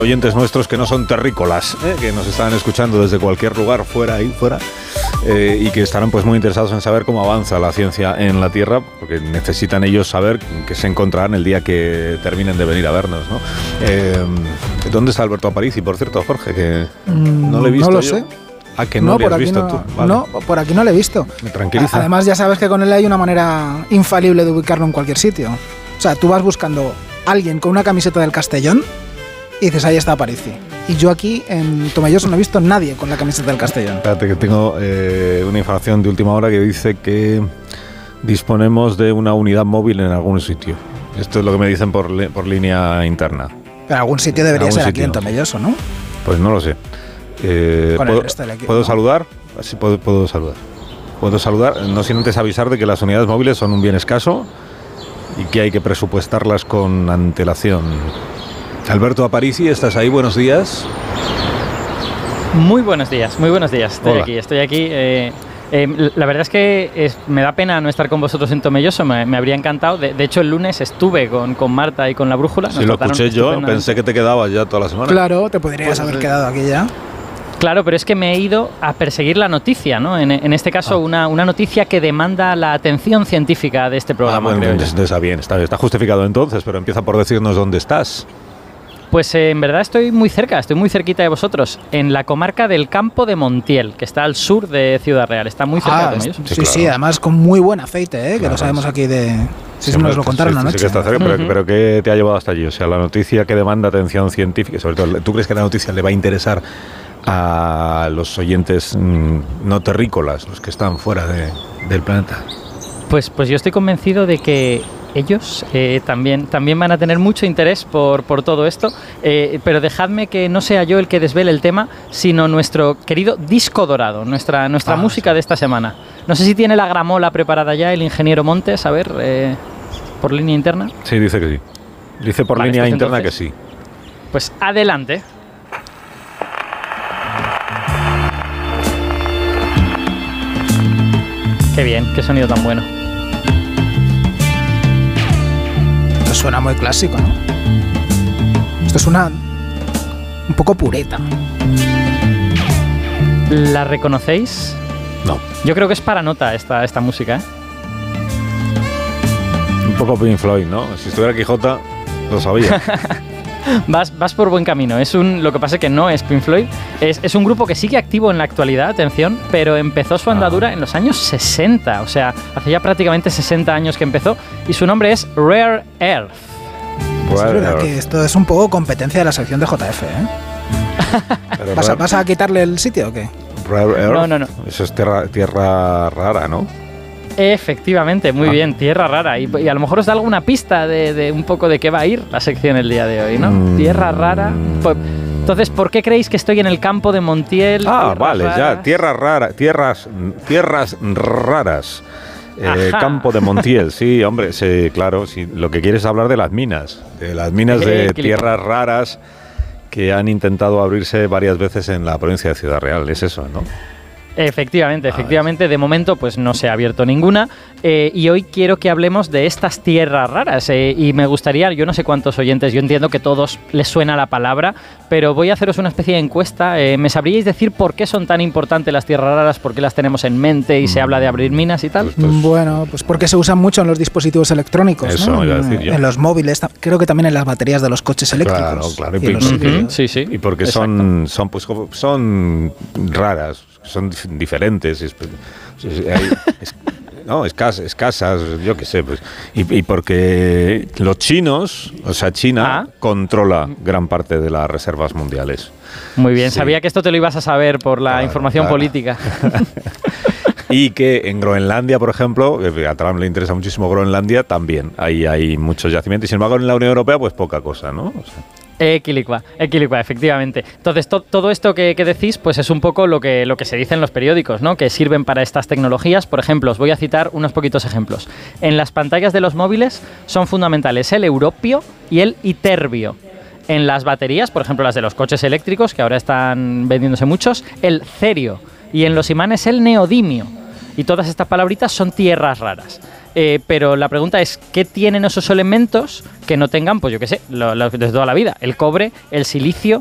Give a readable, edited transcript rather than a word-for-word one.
Oyentes nuestros que no son terrícolas, que nos están escuchando desde cualquier lugar fuera y que estarán pues muy interesados en saber cómo avanza la ciencia en la Tierra, porque necesitan ellos saber qué se encontrarán el día que terminen de venir a vernos, ¿no? ¿Dónde está Alberto Aparici, por cierto, Jorge? Que no le he visto. No lo yo. sé. Ah, que no le has visto no, tú. Vale. No, por aquí no lo he visto. Me tranquiliza. Además, ya sabes que con él hay una manera infalible de ubicarlo en cualquier sitio. O sea, tú vas buscando a alguien con una camiseta del Castellón y dices, ahí está Aparici. Y yo aquí en Tomelloso no he visto nadie con la camiseta del Castellón. Espérate, que tengo una información de última hora que dice que disponemos de una unidad móvil en algún sitio. Esto es lo que me dicen por línea interna. Pero algún sitio debería ser aquí en Tomelloso, ¿no? Pues no lo sé. ¿Puedo saludar? Sí, puedo saludar. Puedo saludar, no sin antes avisar de que las unidades móviles son un bien escaso y que hay que presupuestarlas con antelación. Alberto Aparici, ¿estás ahí? Buenos días. Muy buenos días. Estoy aquí. La verdad es que me da pena no estar con vosotros en Tomelloso, me habría encantado. De hecho, el lunes estuve con Marta y con La Brújula. Sí, lo escuché yo, pensé que te quedabas ya toda la semana. Claro, te podrías haber quedado aquí ya. Claro, pero es que me he ido a perseguir la noticia, ¿no? En este caso, una noticia que demanda la atención científica de este programa. Bueno, está bien, está justificado entonces, pero empieza por decirnos dónde estás. Pues en verdad estoy muy cerquita de vosotros, en la comarca del Campo de Montiel, que está al sur de Ciudad Real, está muy cerca de Tomelloso. Sí, claro. Sí, además con muy buen aceite, que claro, lo sabemos aquí de... Sí, nos lo contaron anoche. Sí que está cerca, pero ¿qué te ha llevado hasta allí? O sea, la noticia que demanda atención científica, sobre todo, ¿tú crees que la noticia le va a interesar a los oyentes no terrícolas, los que están fuera del planeta? Pues yo estoy convencido de que ellos también van a tener mucho interés por todo esto, pero dejadme que no sea yo el que desvele el tema, sino nuestro querido disco dorado, nuestra música de esta semana. No sé si tiene la gramola preparada ya el ingeniero Montes, a ver, por línea interna. Sí, dice que sí. Dice por línea interna entonces, que sí. Pues adelante. Qué bien, qué sonido tan bueno. Esto suena muy clásico, ¿no? Esto suena un poco pureta. ¿La reconocéis? No. Yo creo que es para nota esta música, ¿eh? Un poco Pink Floyd, ¿no? Si estuviera Quijota, lo sabía. Vas por buen camino. Lo que pasa es que no es Pink Floyd. Es un grupo que sigue activo en la actualidad, atención, pero empezó su andadura en los años 60. O sea, hace ya prácticamente 60 años que empezó. Y su nombre es Rare Earth. Es verdad que esto es un poco competencia de la sección de JF, ¿eh? ¿Vas a quitarle el sitio o qué? Rare Earth. No. Eso es tierra rara, ¿no? Efectivamente, muy bien, tierra rara. Y a lo mejor os da alguna pista de un poco de qué va a ir la sección el día de hoy, ¿no? Tierra rara. Entonces, ¿por qué creéis que estoy en el Campo de Montiel? Vale, raras? Ya, tierra rara, tierras raras. Campo de Montiel, sí, hombre, sí, claro, sí, lo que quieres es hablar de las minas de tierras raras que han intentado abrirse varias veces en la provincia de Ciudad Real, es eso, ¿no? Efectivamente, de momento pues no se ha abierto ninguna y hoy quiero que hablemos de estas tierras raras y me gustaría, yo no sé cuántos oyentes, yo entiendo que a todos les suena la palabra, pero voy a haceros una especie de encuesta. ¿Me sabríais decir por qué son tan importantes las tierras raras? ¿Por qué las tenemos en mente y se habla de abrir minas y tal? Bueno, pues porque se usan mucho en los dispositivos electrónicos, eso, ¿no? Iba a decir yo. En los móviles, creo que también en las baterías de los coches eléctricos. Claro, sí. Y porque son raras, son diferentes, escasas, yo qué sé, pues, y porque los chinos, o sea, China controla gran parte de las reservas mundiales. Muy bien, sí. Sabía que esto te lo ibas a saber por la información política. Y que en Groenlandia, por ejemplo, a Trump le interesa muchísimo Groenlandia, también hay muchos yacimientos, y sin embargo en la Unión Europea pues poca cosa, ¿no? O sea, Equilicua, efectivamente. Entonces, todo esto que decís, pues es un poco lo que se dice en los periódicos, ¿no? Que sirven para estas tecnologías. Por ejemplo, os voy a citar unos poquitos ejemplos. En las pantallas de los móviles son fundamentales el europio y el iterbio. En las baterías, por ejemplo, las de los coches eléctricos, que ahora están vendiéndose muchos, el cerio. Y en los imanes, el neodimio. Y todas estas palabritas son tierras raras. Pero la pregunta es, ¿qué tienen esos elementos que no tengan, pues yo qué sé, desde toda la vida? El cobre, el silicio,